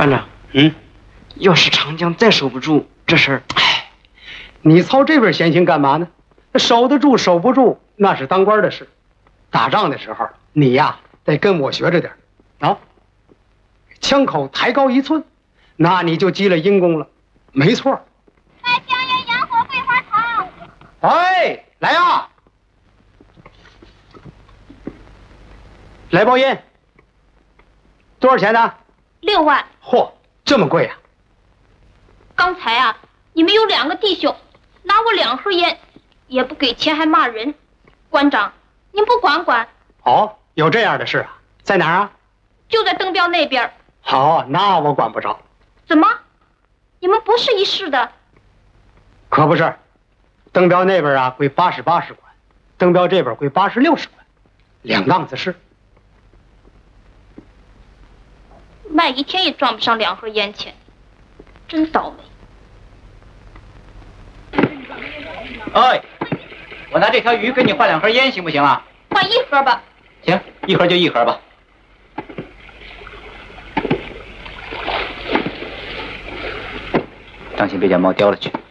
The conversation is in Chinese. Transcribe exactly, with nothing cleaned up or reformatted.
班长， 嗯， 要是长江再守不住，这事儿， 哎，你操这份闲心干嘛呢？守得住守不住那是当官的事，打仗的时候你呀得跟我学着点啊，枪口抬高一寸，那你就积了阴功了，没错。 卖香烟、洋火、桂花糖。 哎，来呀，来包烟，多少钱呢？ 六万。 嚯，这么贵啊！ 刚才啊，你们有两个弟兄拿我两盒烟，也不给钱还骂人。馆长，您不管管？ 哦，有这样的事啊？在哪儿啊？ 就在登标那边。 好，那我管不着。 怎么？你们不是一市的？ 可不是，登标那边啊归八十八使管，登标这边归八十六使管，两档子事。 卖一天也赚不上两盒烟钱，真倒霉。 哎，我拿这条鱼跟你换两盒烟，行不行啊？ 换一盒吧。 行，一盒就一盒吧。当心别将猫叼了去。